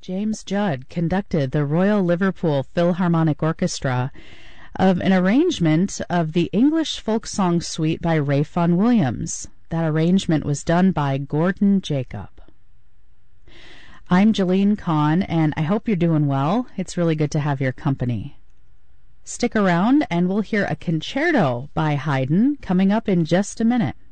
James Judd conducted the Royal Liverpool Philharmonic Orchestra of an arrangement of the English folk song suite by Ralph Vaughan Williams. That arrangement was done by Gordon Jacob. I'm Jeline Kahn, and I hope you're doing well. It's really good to have your company. Stick around, and we'll hear a concerto by Haydn coming up in just a minute.